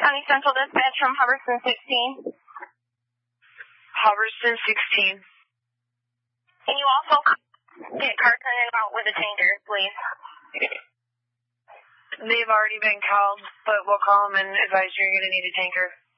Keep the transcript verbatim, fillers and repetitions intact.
County Central Dispatch from Hubbardston sixteen. Hubbardston sixteen. Can you also get Carson and out with a tanker, please? They've already been called, but we'll call them and advise you're going to need a tanker.